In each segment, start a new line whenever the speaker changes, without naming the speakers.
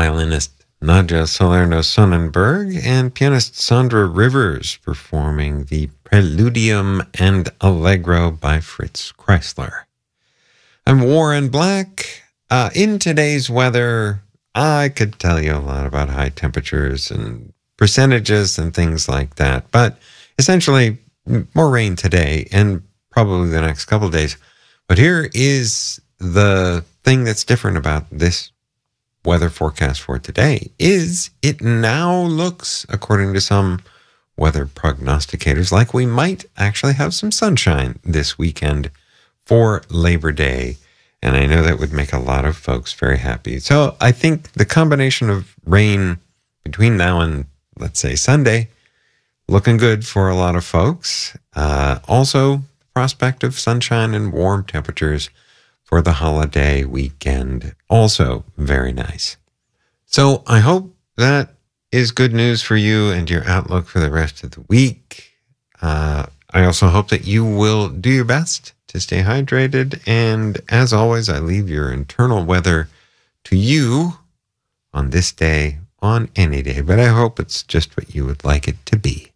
violinist Nadja Salerno-Sonnenberg and pianist Sandra Rivers performing the Preludium and Allegro by Fritz Kreisler. I'm Warren Black. In today's weather, I could tell you a lot about high temperatures and percentages and things like that, but essentially more rain today and probably the next couple of days. But here is the thing that's different about this weather forecast for today is it now looks, according to some weather prognosticators, like we might actually have some sunshine this weekend for Labor Day. And I know that would make a lot of folks very happy. So I think the combination of rain between now and, let's say, Sunday, looking good for a lot of folks. Also, prospect of sunshine and warm temperatures for the holiday weekend. Also very nice. So I hope that is good news for you and your outlook for the rest of the week. I also hope that you will do your best to stay hydrated. And as always, I leave your internal weather to you on this day, on any day. But I hope it's just what you would like it to be.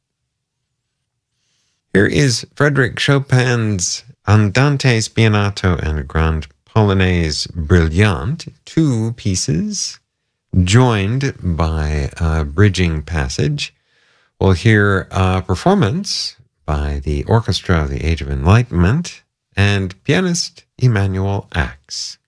Here is Frédéric Chopin's Andante Spianato and Grande Polonaise Brillante, two pieces joined by a bridging passage. We'll hear a performance by the Orchestra of the Age of Enlightenment and pianist Emanuel Ax.